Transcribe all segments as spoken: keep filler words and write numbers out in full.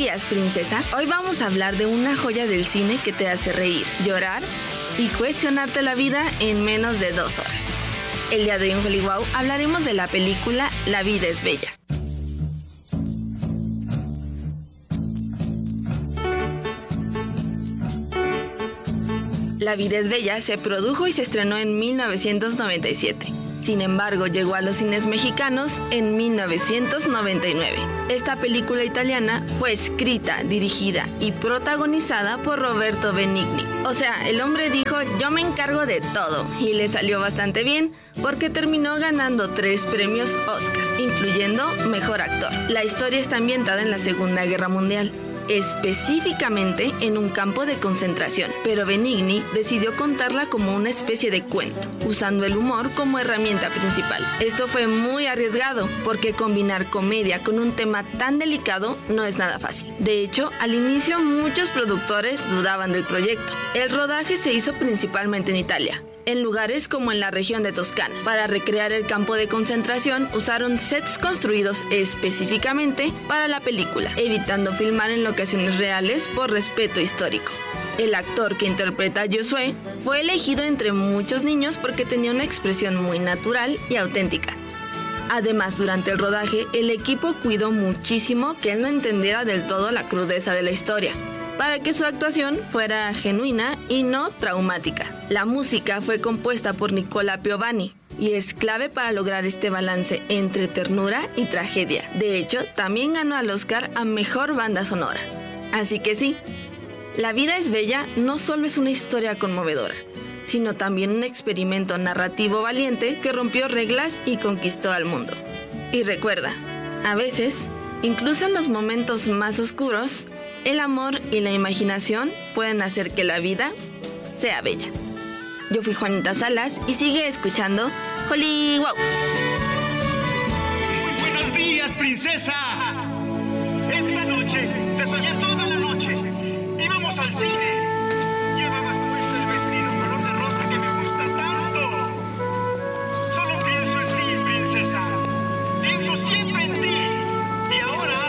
días, princesa. Hoy vamos a hablar de una joya del cine que te hace reír, llorar y cuestionarte la vida en menos de dos horas. El día de hoy en Hollywood hablaremos de la película La vida es bella. La vida es bella se produjo y se estrenó en mil novecientos noventa y siete. Sin embargo, llegó a los cines mexicanos en mil novecientos noventa y nueve. Esta película italiana fue escrita, dirigida y protagonizada por Roberto Benigni. O sea, el hombre dijo, yo me encargo de todo, y le salió bastante bien porque terminó ganando tres premios Oscar, incluyendo Mejor Actor. La historia está ambientada en la Segunda Guerra Mundial, específicamente en un campo de concentración, pero Benigni decidió contarla como una especie de cuento, usando el humor como herramienta principal. Esto fue muy arriesgado, porque combinar comedia con un tema tan delicado no es nada fácil. De hecho, al inicio muchos productores dudaban del proyecto. El rodaje se hizo principalmente en Italia, en lugares como en la región de Toscana. Para recrear el campo de concentración, usaron sets construidos específicamente para la película, evitando filmar en locaciones reales por respeto histórico. El actor que interpreta a Josué fue elegido entre muchos niños porque tenía una expresión muy natural y auténtica. Además, durante el rodaje, el equipo cuidó muchísimo que él no entendiera del todo la crudeza de la historia, para que su actuación fuera genuina y no traumática. La música fue compuesta por Nicola Piovani y es clave para lograr este balance entre ternura y tragedia. De hecho, también ganó al Oscar a Mejor Banda Sonora. Así que sí, La vida es bella no solo es una historia conmovedora, sino también un experimento narrativo valiente que rompió reglas y conquistó al mundo. Y recuerda, a veces, incluso en los momentos más oscuros, el amor y la imaginación pueden hacer que la vida sea bella. Yo fui Juanita Salas y sigue escuchando Hollywood. Muy buenos días, princesa. Esta noche te soñé toda la noche. Íbamos al cine. Llevabas puesto el vestido color de rosa que me gusta tanto. Solo pienso en ti, princesa. Pienso siempre en ti. Y ahora...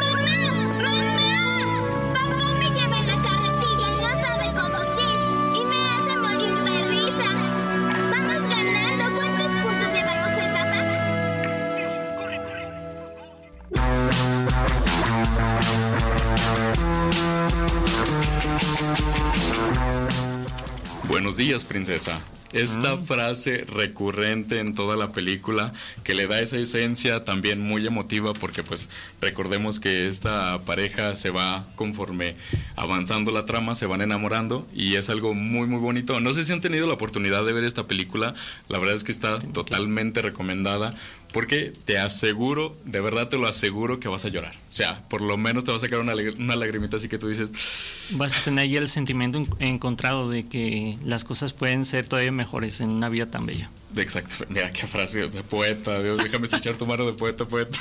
Buenos días, princesa. Esta Mm. frase recurrente en toda la película que le da esa esencia también muy emotiva, porque pues recordemos que esta pareja se va conforme avanzando la trama, se van enamorando y es algo muy muy bonito. No sé si han tenido la oportunidad de ver esta película, la verdad es que está totalmente recomendada, porque te aseguro, de verdad te lo aseguro que vas a llorar. O sea, por lo menos te va a sacar una, una lagrimita así que tú dices... Vas a tener ahí el sentimiento encontrado de que las cosas pueden ser todavía mejores en una vida tan bella. Exacto, mira qué frase de poeta, Dios, déjame estrechar tu mano de poeta, poeta.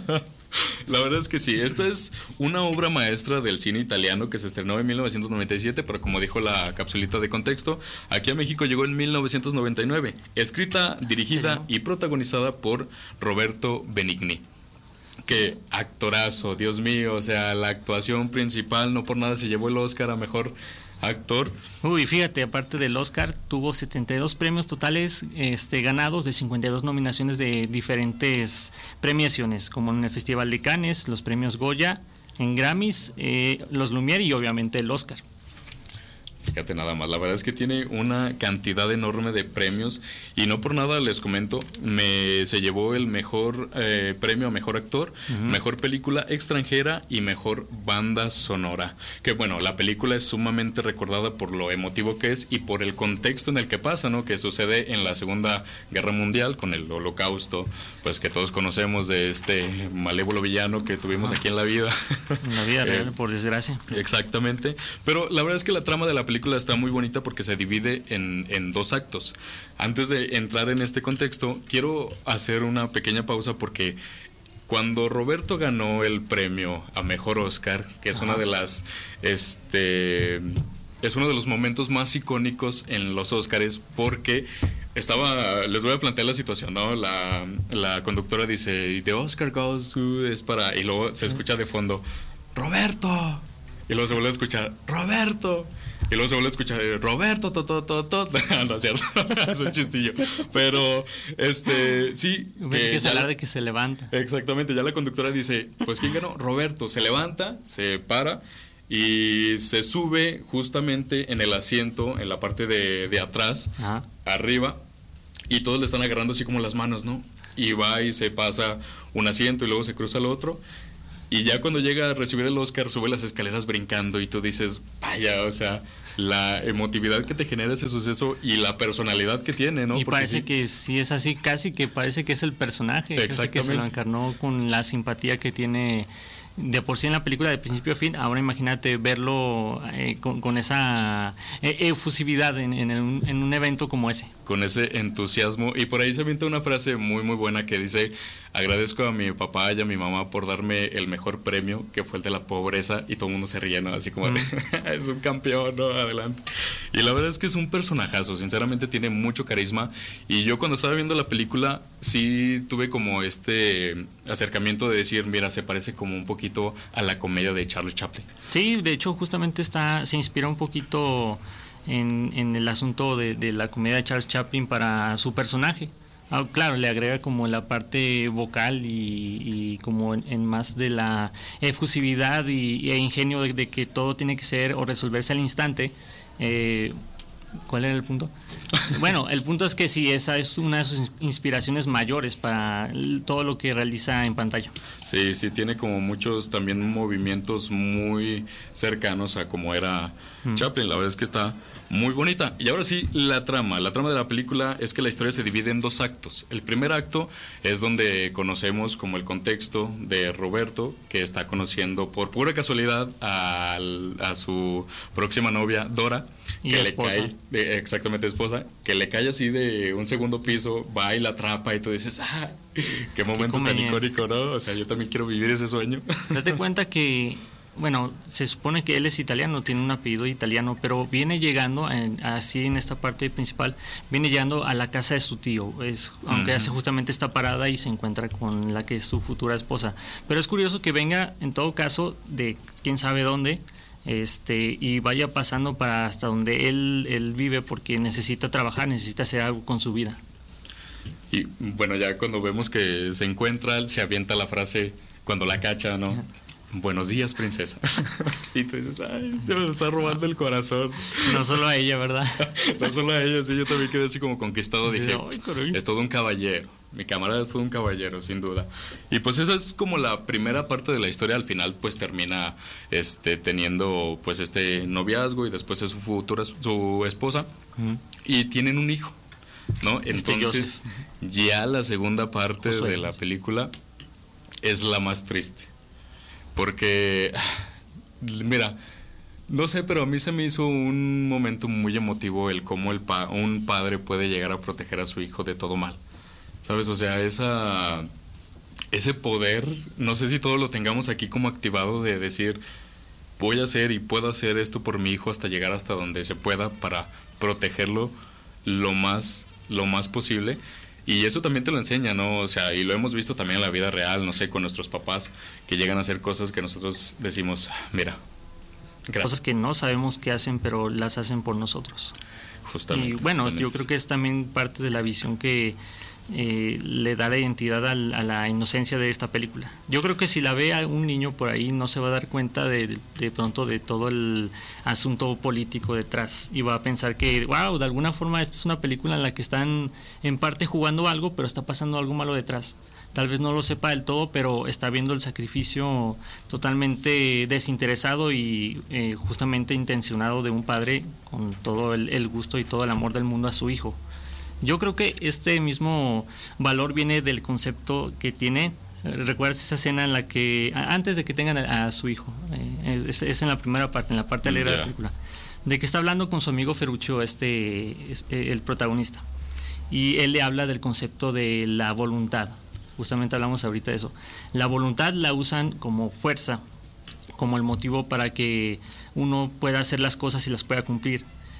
La verdad es que sí, esta es una obra maestra del cine italiano que se estrenó en mil novecientos noventa y siete, pero como dijo la capsulita de contexto, aquí a México llegó en mil novecientos noventa y nueve, escrita, dirigida sí, ¿no? y protagonizada por Roberto Benigni. Qué actorazo, Dios mío, o sea, la actuación principal, no por nada se llevó el Oscar a Mejor Actor. Uy, fíjate, aparte del Oscar, tuvo setenta y dos premios totales este, ganados de cincuenta y dos nominaciones de diferentes premiaciones, como en el Festival de Cannes, los premios Goya, en Grammys, eh, los Lumière y obviamente el Oscar. Fíjate nada más, la verdad es que tiene una cantidad enorme de premios y no por nada les comento, me se llevó el mejor eh, premio a mejor actor, uh-huh. mejor película extranjera y mejor banda sonora. Que bueno, la película es sumamente recordada por lo emotivo que es y por el contexto en el que pasa, ¿no? Que sucede en la Segunda Guerra Mundial con el Holocausto, pues que todos conocemos de este malévolo villano que tuvimos uh-huh. aquí en la vida. En la vida real, eh, por desgracia. Exactamente, pero la verdad es que la trama de la película está muy bonita porque se divide en, en dos actos. Antes de entrar en este contexto, quiero hacer una pequeña pausa porque cuando Roberto ganó el premio a Mejor Oscar, que es Ajá. una de las este es uno de los momentos más icónicos en los Óscares, porque estaba, les voy a plantear la situación, ¿no? La, la conductora dice, "The Oscar goes to", es para, y luego se escucha de fondo, Roberto. Y luego se vuelve a escuchar, Roberto. Y luego se vuelve a escuchar, Roberto, to, to, to, to. No es cierto, es un chistillo. Pero, este, sí. Que es hablar de que se levanta. Exactamente, ya la conductora dice, pues ¿quién ganó? Roberto. Se levanta, se para y se sube justamente en el asiento, en la parte de, de atrás, Ajá. arriba. Y todos le están agarrando así como las manos, ¿no? Y va y se pasa un asiento y luego se cruza al otro. Y ya cuando llega a recibir el Oscar, sube las escaleras brincando y tú dices, vaya, o sea, la emotividad que te genera ese suceso y la personalidad que tiene, ¿no? Y Porque parece sí, que sí es así, casi que parece que es el personaje, casi que se lo encarnó con la simpatía que tiene de por sí en la película de principio a fin. Ahora imagínate verlo eh, con, con esa eh, efusividad en, en, el, en un evento como ese. Con ese entusiasmo. Y por ahí se avienta una frase muy muy buena que dice, agradezco a mi papá y a mi mamá por darme el mejor premio, que fue el de la pobreza, y todo el mundo se ríe, ¿no? Así como, mm. es un campeón, ¿no? Adelante. Y la verdad es que es un personajazo, sinceramente tiene mucho carisma, y yo cuando estaba viendo la película sí tuve como este acercamiento de decir, mira, se parece como un poquito a la comedia de Charlie Chaplin. Sí, de hecho justamente está, se inspira un poquito en, en el asunto de, de la comedia de Charles Chaplin para su personaje. Ah, claro, le agrega como la parte vocal y, y como en, en más de la efusividad y, e ingenio de, de que todo tiene que ser o resolverse al instante. Eh, ¿Cuál era el punto? Bueno, el punto es que sí, esa es una de sus inspiraciones mayores para todo lo que realiza en pantalla. Sí, sí, tiene como muchos también movimientos muy cercanos a como era mm. Chaplin. La verdad es que está muy bonita. Y ahora sí, la trama. La trama de la película es que la historia se divide en dos actos. El primer acto es donde conocemos como el contexto de Roberto, que está conociendo por pura casualidad a, a su próxima novia, Dora, y que esposa. le cae, de, exactamente esposa, que le cae así de un segundo piso, va y la atrapa y tú dices, ah, qué momento tan icónico, ¿no? O sea, yo también quiero vivir ese sueño. Date cuenta que, bueno, se supone que él es italiano, tiene un apellido italiano, pero viene llegando, en, así en esta parte principal, viene llegando a la casa de su tío, es, aunque uh-huh. hace justamente esta parada y se encuentra con la que es su futura esposa. Pero es curioso que venga, en todo caso, de quién sabe dónde, este y vaya pasando para hasta donde él, él vive, porque necesita trabajar, necesita hacer algo con su vida. Y bueno, ya cuando vemos que se encuentra, se avienta la frase cuando la cacha, ¿no? Uh-huh. Buenos días, princesa. Y tú dices, ay, me está robando el corazón. No solo a ella, ¿verdad? No solo a ella, sí, yo también quedé así como conquistado. Dije, ay, es todo un caballero. Mi camarada es todo un caballero, sin duda. Y pues esa es como la primera parte de la historia. Al final pues termina este teniendo pues este noviazgo y después es su futura su esposa. Uh-huh. Y tienen un hijo, ¿no? Entonces este ya la segunda parte de la película es la más triste. Porque, mira, no sé, pero a mí se me hizo un momento muy emotivo el cómo el pa- un padre puede llegar a proteger a su hijo de todo mal. ¿Sabes? O sea, esa, ese poder, no sé si todos lo tengamos aquí como activado de decir, voy a hacer y puedo hacer esto por mi hijo hasta llegar hasta donde se pueda para protegerlo lo más, lo más posible. Y eso también te lo enseña, ¿no? O sea, y lo hemos visto también en la vida real, no sé, con nuestros papás, que llegan a hacer cosas que nosotros decimos, mira, gracias. Cosas que no sabemos qué hacen, pero las hacen por nosotros. Justamente. Y bueno, justamente. Yo creo que es también parte de la visión que eh, le da la identidad al, a la inocencia de esta película. Yo creo que si la ve un niño por ahí no se va a dar cuenta de, de pronto de todo el asunto político detrás y va a pensar que, wow, de alguna forma esta es una película en la que están en parte jugando algo, pero está pasando algo malo detrás. Tal vez no lo sepa del todo, pero está viendo el sacrificio totalmente desinteresado y eh, justamente intencionado de un padre con todo el, el gusto y todo el amor del mundo a su hijo. Yo creo que este mismo valor viene del concepto que tiene. ¿Recuerdas esa escena en la que, antes de que tengan a, a su hijo, eh, es, es en la primera parte, en la parte alegre yeah. de la película, de que está hablando con su amigo Ferruccio, este, este, el protagonista, y él le habla del concepto de la voluntad. Justamente hablamos ahorita de eso. La voluntad la usan como fuerza, como el motivo para que uno pueda hacer las cosas y las pueda cumplir.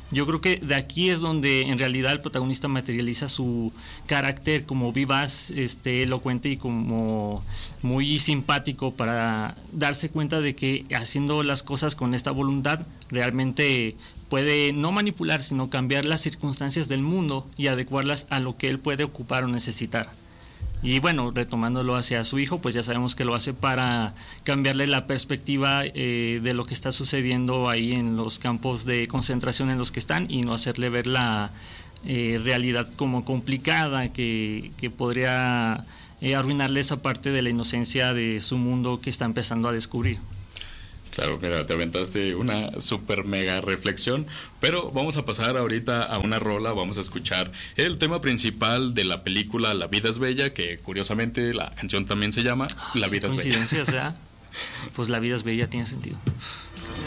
Yo creo que de aquí es donde en realidad el protagonista materializa su carácter como vivaz, este, elocuente y como muy simpático, para darse cuenta de que haciendo las cosas con esta voluntad realmente puede no manipular, sino cambiar las circunstancias del mundo y adecuarlas a lo que él puede ocupar o necesitar. Y bueno, retomándolo hacia su hijo, pues ya sabemos que lo hace para cambiarle la perspectiva eh, de lo que está sucediendo ahí en los campos de concentración en los que están, y no hacerle ver la eh, realidad como complicada, que, que podría eh, arruinarle esa parte de la inocencia de su mundo que está empezando a descubrir. Claro, mira, te aventaste una super mega reflexión, pero vamos a pasar ahorita a una rola. Vamos a escuchar el tema principal de la película La vida es bella, que curiosamente la canción también se llama La vida es bella. Coincidencia, o sea, pues La vida es bella tiene sentido.